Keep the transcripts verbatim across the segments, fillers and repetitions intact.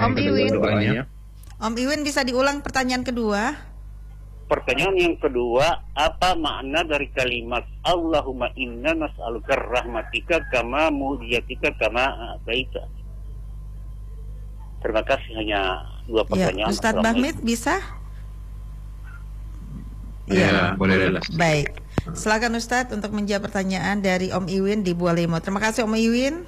Om Iwin. Doanya. Om Iwin bisa diulang pertanyaan kedua? Pertanyaan yang kedua, apa makna dari kalimat Allahumma inna nas'aluka rahmatika kama muhdiyatika kama baita? Terima kasih, hanya dua pertanyaan. Ya, Ustadz Bahmid bisa? Ya, boleh. Baik. Silakan Ustadz untuk menjawab pertanyaan dari Om Iwin di Bualimo. Terima kasih Om Iwin.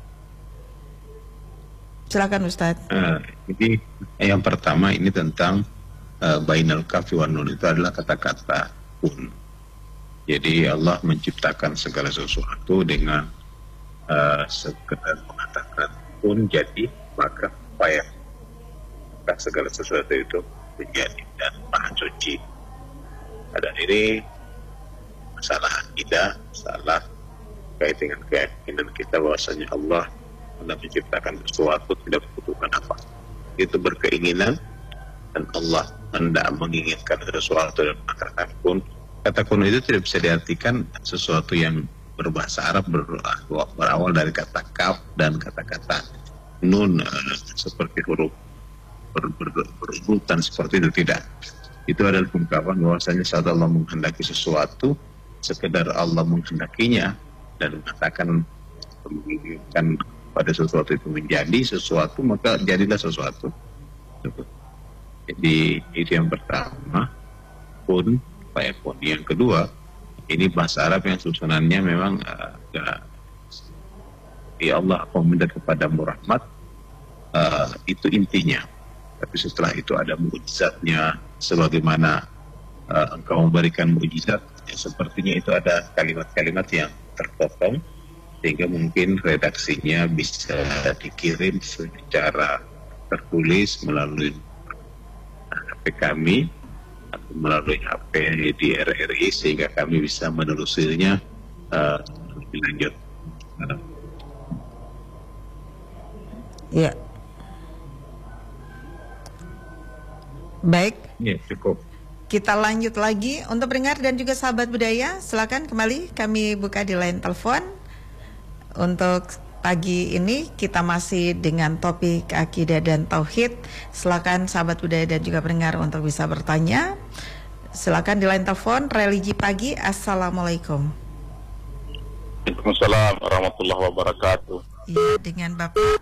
Silakan Ustadz. Uh, jadi yang pertama ini tentang uh, bainal kafi wan nun, itu adalah kata-kata kun. Jadi Allah menciptakan segala sesuatu dengan uh, sekedar mengatakan kun jadi, maka upaya segala sesuatu itu menjadi dan maha suci. Dan ini masalah akidah, masalah kait dengan keyakinan kita bahwasanya Allah Allah menciptakan sesuatu tidak membutuhkan apa. Itu berkeinginan dan Allah hendak menginginkan sesuatu dan mengatakan kun. Kata kun itu tidak bisa diartikan sesuatu yang berbahasa Arab ber, berawal dari kata kaf dan kata-kata nun uh, seperti huruf ber, ber, ber, berurutan seperti itu, tidak. Itu adalah ungkapan bahwasanya saat Allah menghendaki sesuatu, sekedar Allah menghendakinya dan mengatakan menginginkan pada sesuatu itu menjadi sesuatu, maka jadilah sesuatu. Jadi itu yang pertama, pun pun. Yang kedua, ini bahasa Arab yang susunannya memang agak uh, ya Allah meminta kepadamu rahmat, uh, itu intinya. Tapi setelah itu ada mukjizatnya, sebagaimana uh, engkau memberikan mukjizat, ya, sepertinya itu ada kalimat-kalimat yang terpotong, sehingga mungkin redaksinya bisa dikirim secara tertulis melalui H P kami atau melalui H P di R R I, sehingga kami bisa menelusurinya uh, lebih lanjut. Ya. Baik. Ya, cukup. Kita lanjut lagi untuk pendengar dan juga sahabat budaya. Silakan kembali kami buka di line telepon. Untuk pagi ini kita masih dengan topik akidah dan tauhid. Silakan sahabat budaya dan juga pendengar untuk bisa bertanya. Silakan di line telepon religi pagi. Assalamualaikum. Waalaikumsalam warahmatullahi wabarakatuh. Iya, dengan Bapak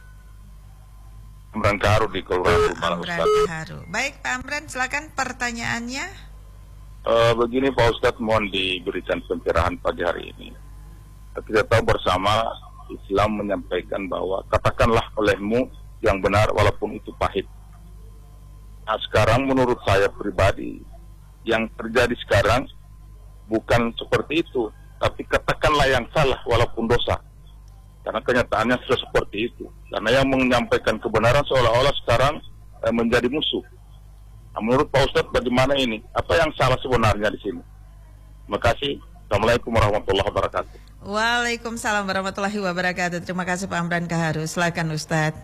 Amran Kaharu di Kelurahan Malang, Amran Kaharu. Baik Pak Amran, silakan pertanyaannya. Uh, begini Pak Ustadz, mohon diberikan pencerahan pagi hari ini. Kita tahu bersama Islam menyampaikan bahwa katakanlah olehmu yang benar walaupun itu pahit. Nah sekarang menurut saya pribadi, yang terjadi sekarang bukan seperti itu, tapi katakanlah yang salah walaupun dosa. Karena kenyataannya sudah seperti itu. Karena yang menyampaikan kebenaran seolah-olah sekarang eh, menjadi musuh. Nah, menurut Pak Ustadz bagaimana ini? Apa yang salah sebenarnya di sini? Terima kasih. Assalamualaikum warahmatullahi wabarakatuh. Waalaikumsalam warahmatullahi wabarakatuh. Terima kasih Pak Amran Kaharu. Silakan Ustadz.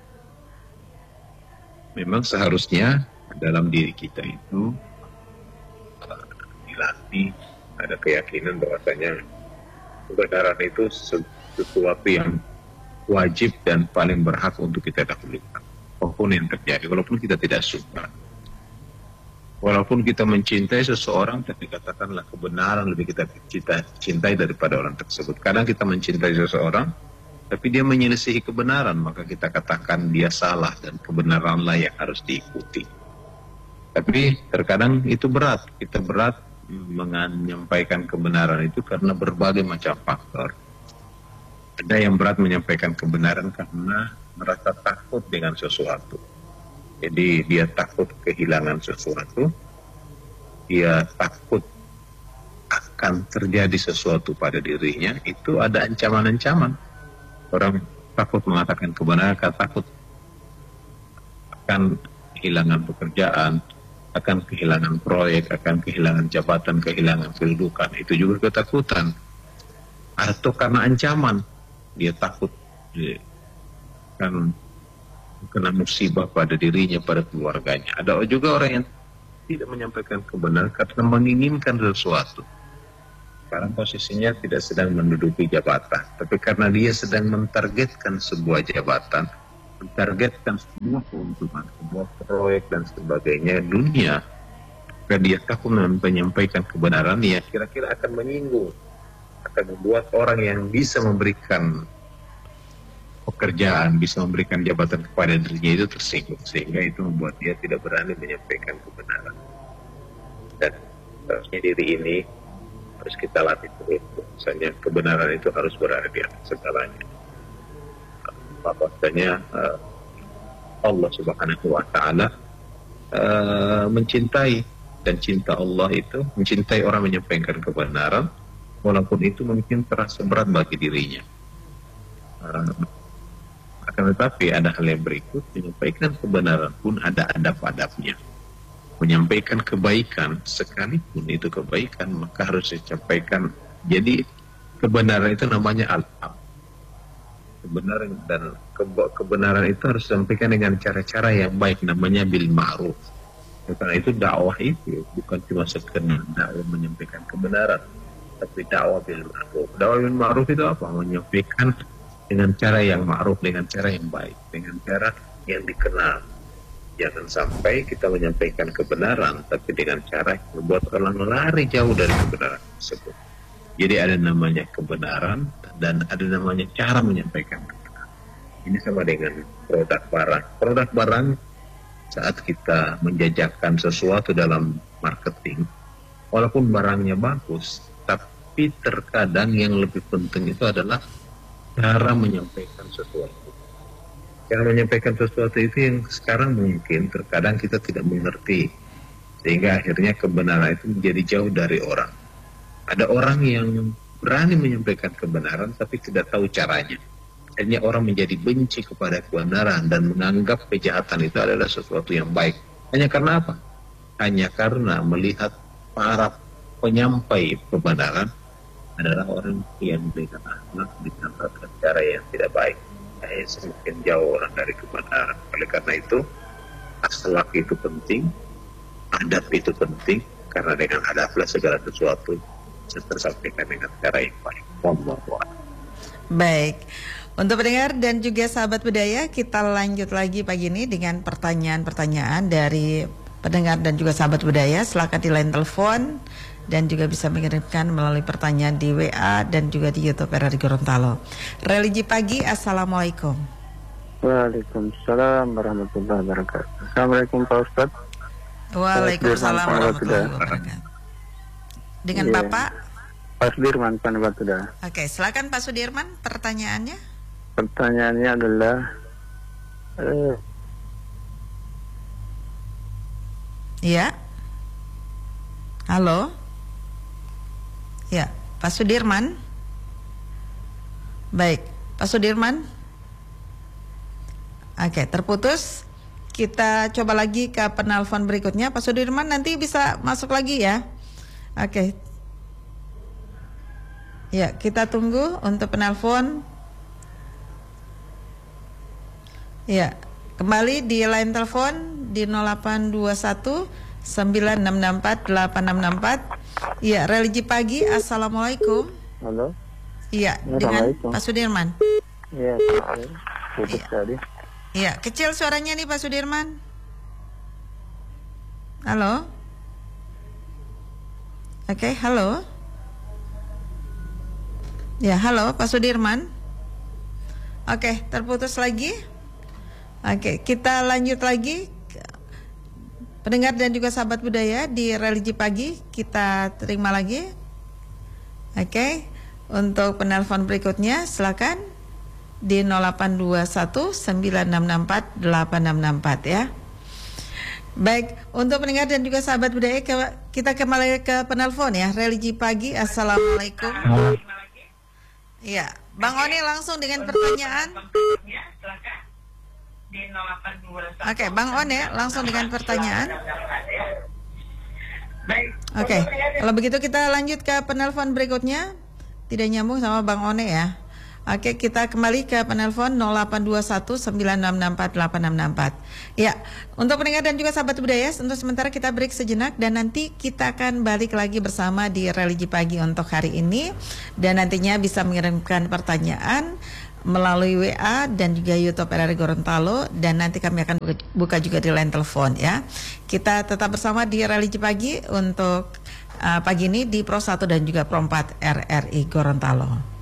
Memang seharusnya dalam diri kita itu uh, dilatih, ada keyakinan bahwasanya kebenaran itu sesuatu yang wajib dan paling berhak untuk kita dahulukan. Apapun yang terjadi, walaupun kita tidak suka. Walaupun kita mencintai seseorang, tapi katakanlah kebenaran lebih kita cinta, cintai daripada orang tersebut. Kadang kita mencintai seseorang, tapi dia menyelisihi kebenaran, maka kita katakan dia salah dan kebenaranlah yang harus diikuti. Tapi terkadang itu berat, kita berat menyampaikan kebenaran itu karena berbagai macam faktor. Ada yang berat menyampaikan kebenaran karena merasa takut dengan sesuatu. Jadi dia takut kehilangan sesuatu, dia takut akan terjadi sesuatu pada dirinya, itu ada ancaman-ancaman. Orang takut mengatakan kebenaran, takut akan kehilangan pekerjaan, akan kehilangan proyek, akan kehilangan jabatan, kehilangan kedudukan. Itu juga ketakutan. Atau karena ancaman, dia takut dia kan kena musibah pada dirinya, pada keluarganya. Ada juga orang yang tidak menyampaikan kebenaran karena menginginkan sesuatu. Sekarang posisinya tidak sedang menduduki jabatan, tapi karena dia sedang mentargetkan sebuah jabatan, mentargetkan semua keuntungan, semua proyek dan sebagainya dunia, jika dia takut menyampaikan kebenaran, ya kira-kira akan menyinggung, akan membuat orang yang bisa memberikan pekerjaan, bisa memberikan jabatan kepada dirinya itu tersinggung, sehingga itu membuat dia tidak berani menyampaikan kebenaran. Dan harusnya diri ini harus kita latih terus. Misalnya kebenaran itu harus berada di atas segalanya. Bahwasanya uh, Allah Subhanahu wa Ta'ala uh, mencintai, dan cinta Allah itu mencintai orang menyampaikan kebenaran, walaupun itu mungkin terasa berat bagi dirinya. Uh, akan tetapi ada hal yang berikut, menyampaikan kebenaran pun ada adab-adabnya. Menyampaikan kebaikan, sekalipun itu kebaikan, maka harus disampaikan. Jadi kebenaran itu namanya al-haq. Kebenaran dan ke- kebenaran itu harus disampaikan dengan cara-cara yang baik, namanya bil ma'ruf. Karena itu dakwah itu bukan cuma sekedar dakwah menyampaikan kebenaran, tapi dakwah bil ma'ruf. Dakwah bil ma'ruf itu apa? Menyampaikan dengan cara yang ma'ruf, dengan cara yang baik, dengan cara yang dikenal. Jangan sampai kita menyampaikan kebenaran tapi dengan cara yang membuat orang lari jauh dari kebenaran tersebut. Jadi ada namanya kebenaran dan ada namanya cara menyampaikan kebenaran. Ini sama dengan produk barang. Produk barang, saat kita menjajakan sesuatu dalam marketing, walaupun barangnya bagus, tapi terkadang yang lebih penting itu adalah cara menyampaikan sesuatu. Cara menyampaikan sesuatu itu yang sekarang mungkin terkadang kita tidak mengerti, sehingga akhirnya kebenaran itu menjadi jauh dari orang. Ada orang yang berani menyampaikan kebenaran tapi tidak tahu caranya. Akhirnya orang menjadi benci kepada kebenaran dan menganggap kejahatan itu adalah sesuatu yang baik. Hanya karena apa? Hanya karena melihat para penyampai kebenaran adalah orang yang memberikan akhlak dengan cara yang tidak baik. Akhirnya semakin jauh orang dari kebenaran. Oleh karena itu, akhlak itu penting, adab itu penting, karena dengan adablah segala sesuatu tersampaikan dengan cara yang baik. Baik, untuk pendengar dan juga sahabat budaya, kita lanjut lagi pagi ini dengan pertanyaan-pertanyaan dari pendengar dan juga sahabat budaya. Silakan di line telepon dan juga bisa mengirimkan melalui pertanyaan di W A dan juga di YouTube R R I Gorontalo. Religi pagi, assalamualaikum. Waalaikumsalam warahmatullahi wabarakatuh. Assalamualaikum Pak Ustadz. Waalaikumsalam warahmatullahi wabarakatuh. Dengan yeah. Bapak Pak Sudirman Panabatuda. Oke, silakan Pak Sudirman, pertanyaannya. Pertanyaannya adalah eh, Iya. Halo. Ya, Pak Sudirman. Baik, Pak Sudirman. Oke, terputus. Kita coba lagi ke penelpon berikutnya. Pak Sudirman nanti bisa masuk lagi ya. Oke. Ya, kita tunggu untuk penelpon. Ya, kembali di line telepon di nol delapan dua satu sembilan enam enam empat delapan enam enam empat. Iya, religi pagi. Assalamualaikum. halo. Iya, dengan Pak Sudirman. Iya, putus tadi. Iya, kecil suaranya nih Pak Sudirman. Halo. Oke, halo. Ya, halo Pak Sudirman. Oke, terputus lagi. Oke, kita lanjut lagi. Pendengar dan juga sahabat budaya di religi pagi, kita terima lagi. Oke, untuk penelpon berikutnya silakan di nol delapan dua satu sembilan enam enam empat delapan enam enam empat ya. Baik, untuk pendengar dan juga sahabat budaya, kita kembali ke penelpon ya. Religi pagi, assalamualaikum. Iya, Bang Oni langsung dengan pertanyaan. Oke, Bang Oni langsung dengan pertanyaan. Oke, kalau begitu kita lanjut ke penelpon berikutnya. Tidak nyambung sama Bang Oni ya. Oke, kita kembali ke penelpon nol delapan dua satu sembilan enam enam empat delapan enam enam empat. Ya, untuk pendengar dan juga sahabat budaya, untuk sementara kita break sejenak dan nanti kita akan balik lagi bersama di religi pagi untuk hari ini, dan nantinya bisa mengirimkan pertanyaan melalui W A dan juga YouTube R R I Gorontalo, dan nanti kami akan buka, buka juga di line telepon ya. Kita tetap bersama di Religi Pagi untuk uh, pagi ini di Pro satu dan juga Pro empat R R I Gorontalo.